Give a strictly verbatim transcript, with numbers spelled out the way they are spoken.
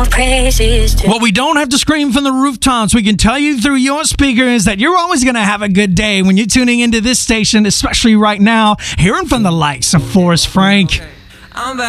more praises to What we don't have to scream from the rooftops, we can tell you through your speakers that you're always going to have a good day when you're tuning into this station, especially right now, hearing from the likes of Forrest Frank. I'm